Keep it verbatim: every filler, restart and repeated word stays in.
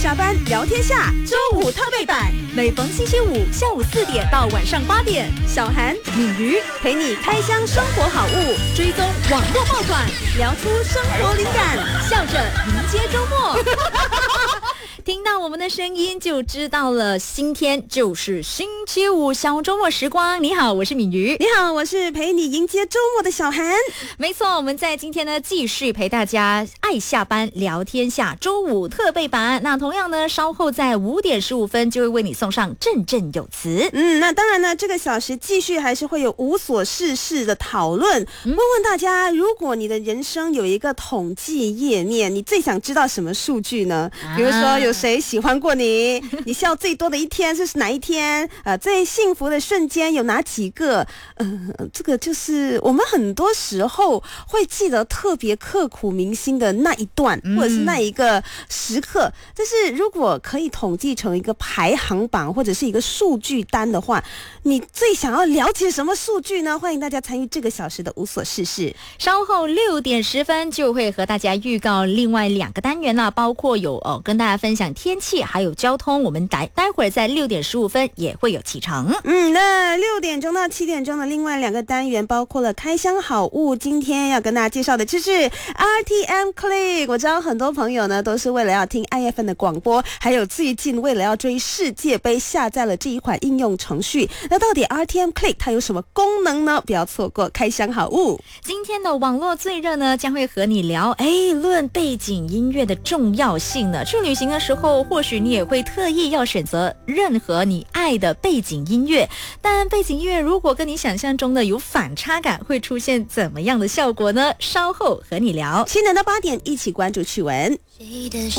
下班聊天下，周五特备版，每逢星期五下午四点到晚上八点，小韩、敏瑜陪你开箱生活好物，追踪网络爆款，聊出生活灵感，笑着迎接周末。听到我们的声音就知道了，今天就是星期五小周末时光。你好，我是敏瑜。 你好，我是陪你迎接周末的小韩。 没错，我们在今天呢继续陪大家爱下班聊天下周五特备版。那同样呢，稍后在五点十五分就会为你送上振振有词。 嗯，那当然呢，这个小时继续还是会有无所事事的讨论，嗯、问问大家，如果你的人生有一个统计页面，你最想知道什么数据呢？啊、比如说有谁喜欢过你？你笑最多的一天是哪一天？呃，最幸福的瞬间有哪几个？呃，这个就是我们很多时候会记得特别刻骨铭心的那一段，嗯、或者是那一个时刻。但是如果可以统计成一个排行榜或者是一个数据单的话，你最想要了解什么数据呢？欢迎大家参与这个小时的无所事事。 稍后六点十分就会和大家预告另外两个单元啦，包括有哦跟大家分享天气还有交通，我们待待会儿在六点十五分也会有启程。 嗯，那六点钟到七点钟的另外两个单元包括了开箱好物，今天要跟大家介绍的就是 R T M Click。 我知道很多朋友呢都是为了要听 I F M 的广播，还有最近为了要追世界杯下载了这一款应用程序。那到底 R T M Click 它有什么功能呢？不要错过开箱好物。 今天的网络最热呢将会和你聊哎，论背景音乐的重要性呢。去旅行的时候或许你也会特意要选择任何你爱的背景音乐，但背景音乐如果跟你想象中的有反差感，会出现怎么样的效果呢？稍后和你聊。 七点到八点一起关注趣闻。 谁的手